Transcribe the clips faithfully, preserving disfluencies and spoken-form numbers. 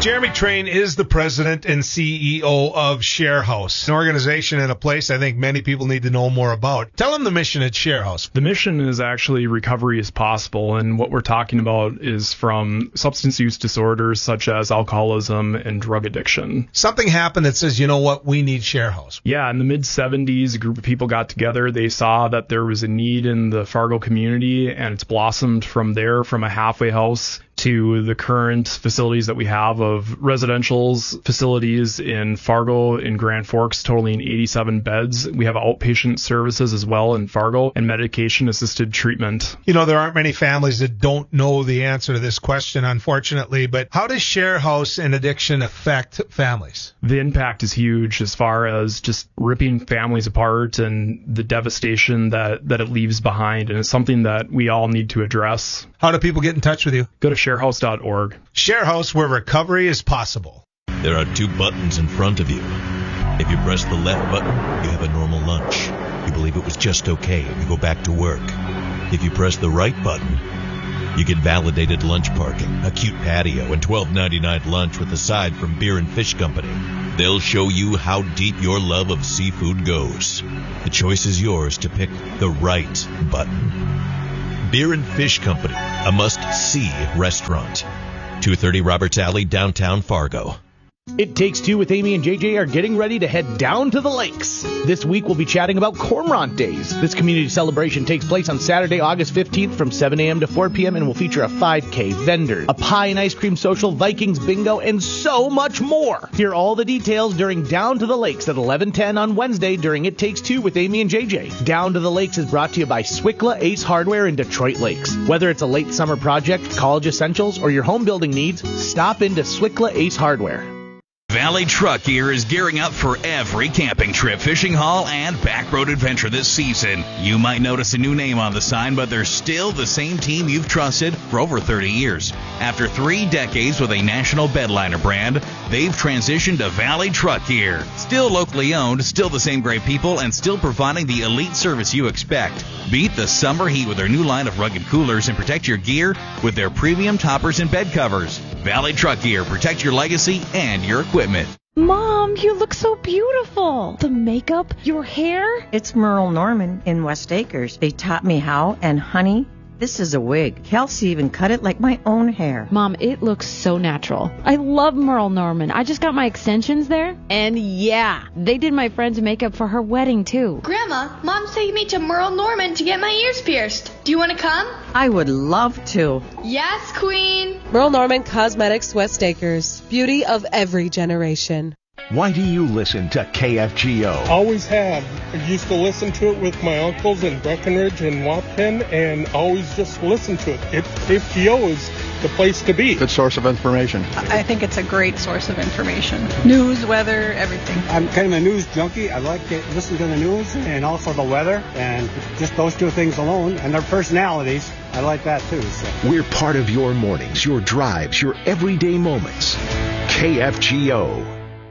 Jeremy Train is the president and C E O of ShareHouse, an organization and a place I think many people need to know more about. Tell them the mission at ShareHouse. The mission is actually recovery is possible, and what we're talking about is from substance use disorders such as alcoholism and drug addiction. Something happened that says, you know what, we need ShareHouse. Yeah, in the mid seventies, a group of people got together. They saw that there was a need in the Fargo community, and it's blossomed from there, from a halfway house to the current facilities that we have of residentials facilities in Fargo, in Grand Forks, totaling eighty-seven beds. We have outpatient services as well in Fargo and medication-assisted treatment. You know, there aren't many families that don't know the answer to this question, unfortunately, but how does ShareHouse and addiction affect families? The impact is huge as far as just ripping families apart and the devastation that, that it leaves behind, and it's something that we all need to address. How do people get in touch with you? Go to sharehouse dot org. ShareHouse, where recovery is possible. There are two buttons in front of you. If you press the left button, you have a normal lunch. You believe it was just okay and you go back to work. If you press the right button, you get validated lunch parking, a cute patio, and twelve ninety-nine lunch with a side from Beer and Fish Company. They'll show you how deep your love of seafood goes. The choice is yours to pick the right button. Beer and Fish Company, a must-see restaurant. two thirty Roberts Alley, downtown Fargo. It Takes Two with Amy and J J are getting ready to head down to the lakes. This week we'll be chatting about Cormorant Days. This community celebration takes place on Saturday, August fifteenth from seven a.m. to four p.m. and will feature a five K, vendors, a pie and ice cream social, Vikings bingo, and so much more. Hear all the details during Down to the Lakes at eleven ten on Wednesday during It Takes Two with Amy and J J. Down to the Lakes is brought to you by Swickla Ace Hardware in Detroit Lakes. Whether it's a late summer project, college essentials, or your home building needs, stop into Swickla Ace Hardware. Valley Truck Gear is gearing up for every camping trip, fishing haul, and backroad adventure this season. You might notice a new name on the sign, but they're still the same team you've trusted for over thirty years. After three decades with a national bedliner brand, they've transitioned to Valley Truck Gear. Still locally owned, still the same great people, and still providing the elite service you expect. Beat the summer heat with their new line of rugged coolers and protect your gear with their premium toppers and bed covers. Valley Truck Gear, protect your legacy and your equipment. Mom, you look so beautiful. The makeup, your hair. It's Merle Norman in West Acres. They taught me how, and honey, this is a wig. Kelsey even cut it like my own hair. Mom, it looks so natural. I love Merle Norman. I just got my extensions there. And yeah, they did my friend's makeup for her wedding too. Grandma, Mom's taking me to Merle Norman to get my ears pierced. Do you want to come? I would love to. Yes, Queen. Merle Norman Cosmetics, West Acres. Beauty of every generation. Why do you listen to K F G O? Always have. I used to listen to it with my uncles in Breckenridge and Waupun, and always just listen to it. it. K F G O is the place to be. Good source of information. I think it's a great source of information. News, weather, everything. I'm kind of a news junkie. I like to listen to the news and also the weather, and just those two things alone, and their personalities. I like that too. So. We're part of your mornings, your drives, your everyday moments. K F G O.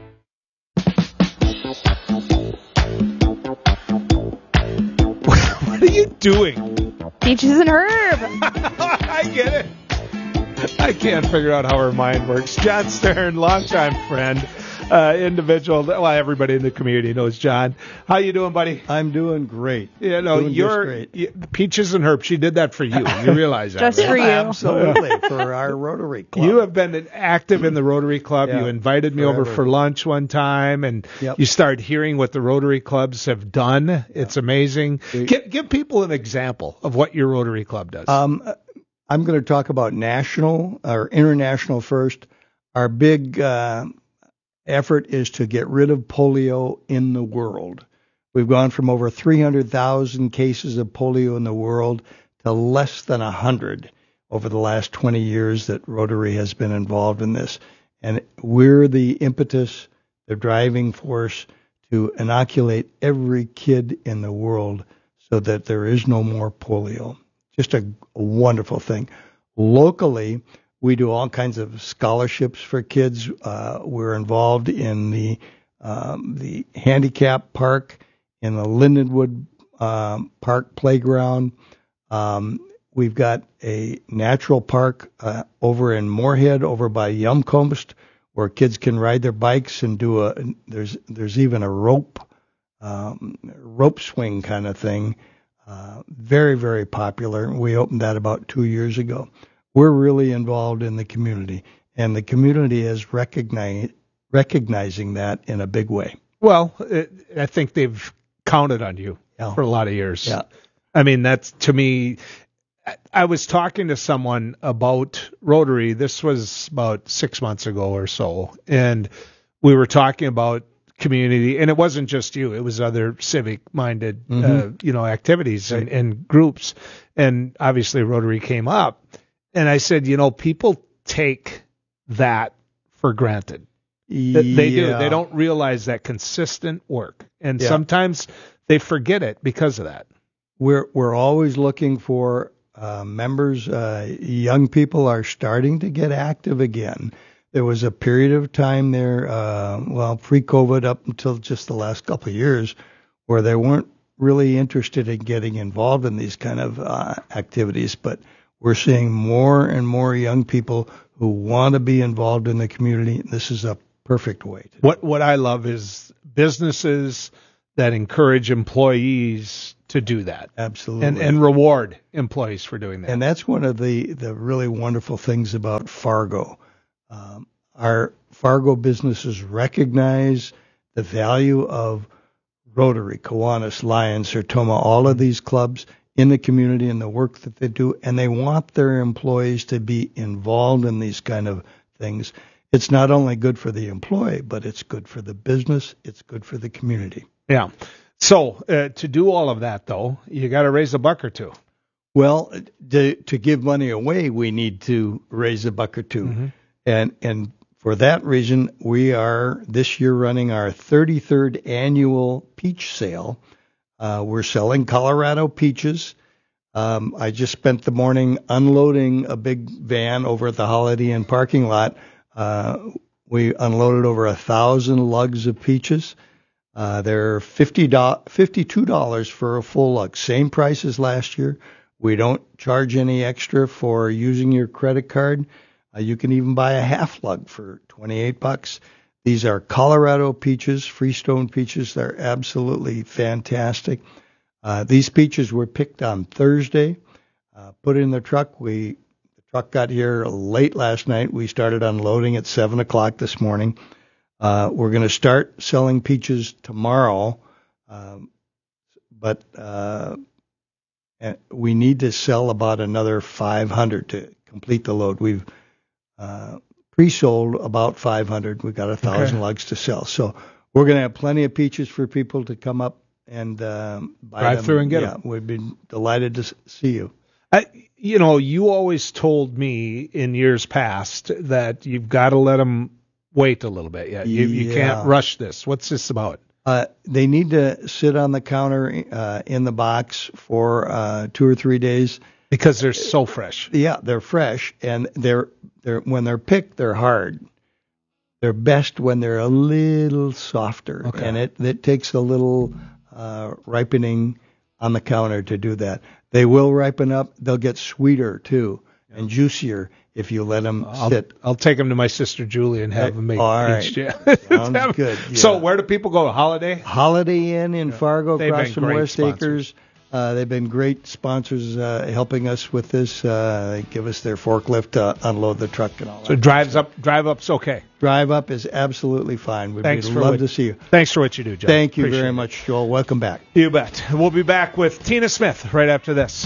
What are you doing? Peaches and Herb. I get it. I can't figure out how her mind works. John Stern, longtime friend, uh, individual. Well, everybody in the community knows John. How you doing, buddy? I'm doing great. You know, doing you're great. You, Peaches and Herb. She did that for you. You realize that, just right? for you, absolutely, for our Rotary Club. You have been active in the Rotary Club. Yeah, you invited me forever. over for lunch one time, and yep. you started hearing what the Rotary Clubs have done. Yep. It's amazing. We, give, give people an example of what your Rotary Club does. Um, I'm going to talk about national or international first. Our big uh, effort is to get rid of polio in the world. We've gone from over three hundred thousand cases of polio in the world to less than one hundred over the last twenty years that Rotary has been involved in this. And we're the impetus, the driving force to inoculate every kid in the world so that there is no more polio. Just a, a wonderful thing. Locally, we do all kinds of scholarships for kids. Uh, we're involved in the um, the handicap park, in the Lindenwood um, Park playground. Um, we've got a natural park uh, over in Moorhead, over by Yumcoast, where kids can ride their bikes and do a. There's there's even a rope um, rope swing kind of thing. Uh, very very popular. We opened that about two years ago. We're really involved in the community, and the community is recognize, recognizing that in a big way. Well, it, I think they've counted on you yeah. for a lot of years. Yeah. I mean, that's to me. I was talking to someone about Rotary. This was about six months ago or so, and we were talking about community. And it wasn't just you; it was other civic-minded, mm-hmm. uh, you know, activities right. and, and groups. And obviously, Rotary came up. And I said, you know, people take that for granted. Yeah. They do. They don't realize that consistent work, and yeah. sometimes they forget it because of that. We're we're always looking for. Uh, members, uh, young people are starting to get active again. There was a period of time there, uh, well, pre-COVID up until just the last couple of years, where they weren't really interested in getting involved in these kind of uh, activities. But we're seeing more and more young people who want to be involved in the community. This is a perfect way. To what What I love is businesses that encourage employees to do that. Absolutely. And, and reward employees for doing that. And that's one of the, the really wonderful things about Fargo. Um, our Fargo businesses recognize the value of Rotary, Kiwanis, Lions, Sertoma, all of these clubs in the community and the work that they do, and they want their employees to be involved in these kind of things. It's not only good for the employee, but it's good for the business, it's good for the community. Yeah. So uh, to do all of that, though, you got to raise a buck or two. Well, to, to give money away, we need to raise a buck or two. Mm-hmm. And and for that reason, we are this year running our thirty-third annual peach sale. Uh, we're selling Colorado peaches. Um, I just spent the morning unloading a big van over at the Holiday Inn parking lot. Uh, we unloaded over a thousand lugs of peaches. Uh, they're fifty dollars, fifty-two dollars for a full lug, same price as last year. We don't charge any extra for using your credit card. Uh, you can even buy a half lug for twenty-eight bucks. These are Colorado peaches, Freestone peaches. They're absolutely fantastic. Uh, these peaches were picked on Thursday, uh, put in the truck. We the truck got here late last night. We started unloading at seven o'clock this morning. Uh, we're going to start selling peaches tomorrow, um, but uh, we need to sell about another five hundred to complete the load. We've uh, pre-sold about five hundred. We've got a thousand okay. lugs to sell, so we're going to have plenty of peaches for people to come up and um, buy drive them. through and get yeah, them. We've been delighted to see you. I, you know, you always told me in years past that you've got to let them wait a little bit. Yeah, you, you yeah. can't rush this. What's this about? Uh, they need to sit on the counter uh, in the box for uh, two or three days because they're so fresh. Yeah, they're fresh, and they're they're when they're picked, they're hard. They're best when they're a little softer, okay. and it it takes a little uh, ripening on the counter to do that. They will ripen up. They'll get sweeter too yeah. and juicier if you let them I'll, sit. I'll take them to my sister Julie and have them make all right. peach. Yeah. Sounds good. Yeah. So where do people go? Holiday? Holiday Inn in yeah. Fargo, They've across from West sponsors. Acres. Uh, they've been great sponsors uh, helping us with this. Uh, they give us their forklift to unload the truck and all that. So drives up, drive up's okay. Drive up is absolutely fine. We'd Thanks love for what, to see you. Thanks for what you do, John. Thank you Appreciate very it. much, Joel. Welcome back. You bet. We'll be back with Tina Smith right after this.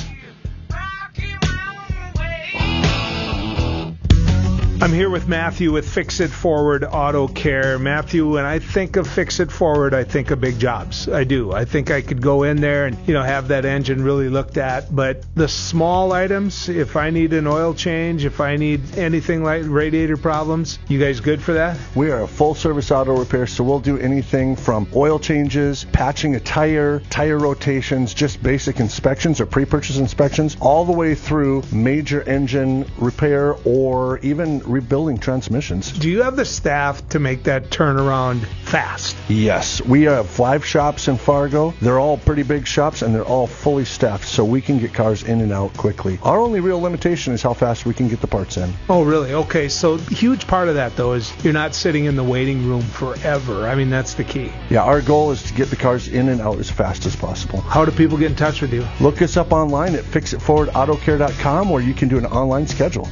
I'm here with Matthew with Fix It Forward Auto Care. Matthew, when I think of Fix It Forward, I think of big jobs. I do. I think I could go in there and, you know, have that engine really looked at. But the small items, if I need an oil change, if I need anything like radiator problems, you guys good for that? We are a full-service auto repair, so we'll do anything from oil changes, patching a tire, tire rotations, just basic inspections or pre-purchase inspections, all the way through major engine repair or even rebuilding transmissions. Do you have the staff to make that turnaround fast? Yes. We have five shops in Fargo. They're all pretty big shops, and they're all fully staffed, so we can get cars in and out quickly. Our only real limitation is how fast we can get the parts in. Oh, really? Okay, so huge part of that, though, is you're not sitting in the waiting room forever. I mean, that's the key. Yeah, our goal is to get the cars in and out as fast as possible. How do people get in touch with you? Look us up online at fix it forward auto care dot com, where you can do an online schedule.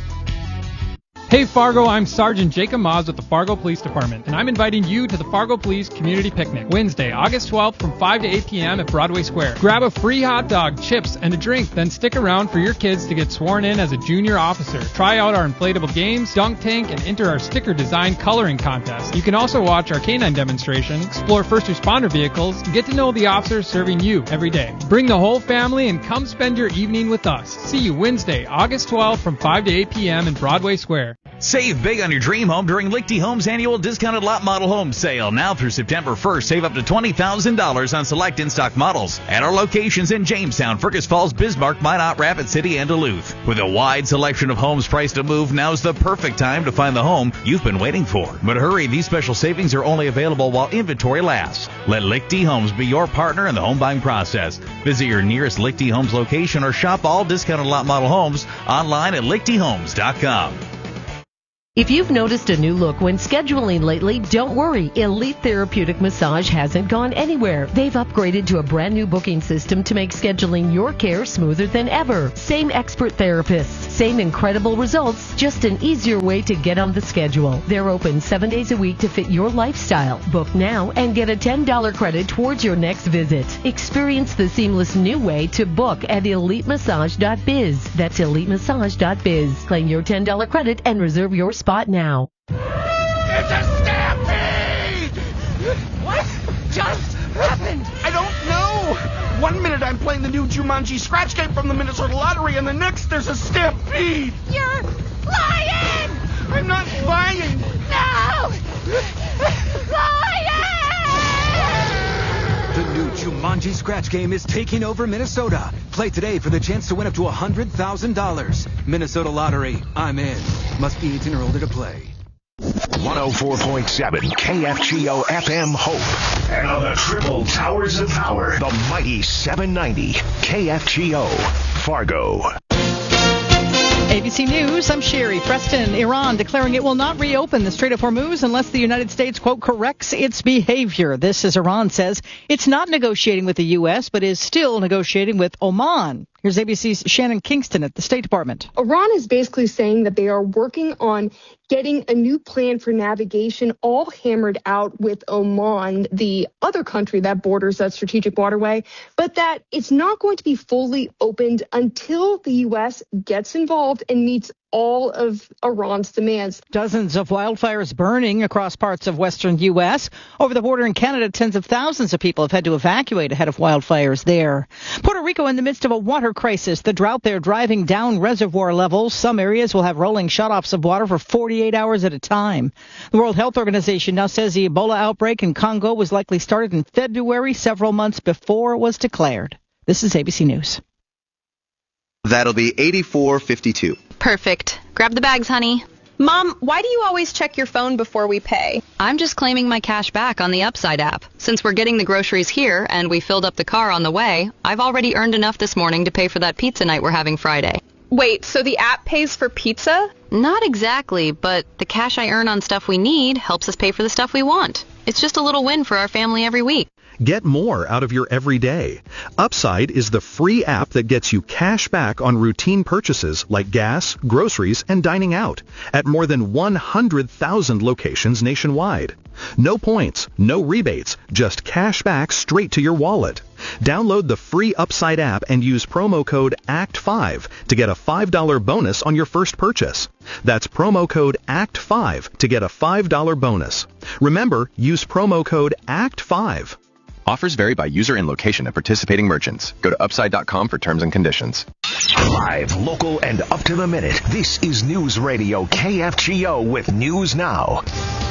Hey Fargo, I'm Sergeant Jacob Moz with the Fargo Police Department, and I'm inviting you to the Fargo Police Community Picnic, Wednesday, August twelfth from five to eight p.m. at Broadway Square. Grab a free hot dog, chips, and a drink, then stick around for your kids to get sworn in as a junior officer. Try out our inflatable games, dunk tank, and enter our sticker design coloring contest. You can also watch our canine demonstration, explore first responder vehicles, and get to know the officers serving you every day. Bring the whole family and come spend your evening with us. See you Wednesday, August twelfth from five to eight p.m. in Broadway Square. Save big on your dream home during Lichty Homes annual discounted lot model home sale. Now through September first, save up to twenty thousand dollars on select in-stock models at our locations in Jamestown, Fergus Falls, Bismarck, Minot, Rapid City, and Duluth. With a wide selection of homes priced to move, now's the perfect time to find the home you've been waiting for. But hurry, these special savings are only available while inventory lasts. Let Lichty Homes be your partner in the home buying process. Visit your nearest Lichty Homes location or shop all discounted lot model homes online at lichty homes dot com. If you've noticed a new look when scheduling lately, don't worry. Elite Therapeutic Massage hasn't gone anywhere. They've upgraded to a brand new booking system to make scheduling your care smoother than ever. Same expert therapists, same incredible results, just an easier way to get on the schedule. They're open seven days a week to fit your lifestyle. Book now and get a ten dollars credit towards your next visit. Experience the seamless new way to book at elite massage dot biz. That's elite massage dot biz. Claim your ten dollars credit and reserve your spot now. It's a stampede! What just happened? I don't know. One minute I'm playing the new Jumanji scratch game from the Minnesota Lottery, and the next there's a stampede. You're lying! I'm not lying. No! Lying! The new Jumanji scratch game is taking over Minnesota. Play today for the chance to win up to one hundred thousand dollars. Minnesota Lottery. I'm in. Must be eighteen or older to play. one oh four point seven K F G O F M Hope. And on the triple towers of power, the mighty seven ninety K F G O Fargo. A B C News, I'm Sherry Preston. Iran declaring it will not reopen the Strait of Hormuz unless the United States, quote, corrects its behavior. This, as Iran says, it's not negotiating with the U S, but is still negotiating with Oman. Here's A B C's Shannon Kingston at the State Department. Iran is basically saying that they are working on getting a new plan for navigation all hammered out with Oman, the other country that borders that strategic waterway, but that it's not going to be fully opened until the U S gets involved and meets all of Iran's demands. Dozens of wildfires burning across parts of western U S. Over the border in Canada, tens of thousands of people have had to evacuate ahead of wildfires there. Puerto Rico in the midst of a water crisis. The drought there driving down reservoir levels. Some areas will have rolling shutoffs of water for forty-eight hours at a time. The World Health Organization now says the Ebola outbreak in Congo was likely started in February, several months before it was declared. This is A B C News. That'll be eighty-four fifty-two. Perfect. Grab the bags, honey. Mom, why do you always check your phone before we pay? I'm just claiming my cash back on the Upside app. Since we're getting the groceries here and we filled up the car on the way, I've already earned enough this morning to pay for that pizza night we're having Friday. Wait, so the app pays for pizza? Not exactly, but the cash I earn on stuff we need helps us pay for the stuff we want. It's just a little win for our family every week. Get more out of your everyday. Upside is the free app that gets you cash back on routine purchases like gas, groceries, and dining out at more than one hundred thousand locations nationwide. No points, no rebates, just cash back straight to your wallet. Download the free Upside app and use promo code A C T five to get a five dollars bonus on your first purchase. That's promo code A C T five to get a five dollars bonus. Remember, use promo code A C T five. Offers vary by user and location at participating merchants. Go to upside dot com for terms and conditions. Live, local, and up to the minute. This is News Radio K F G O with News Now.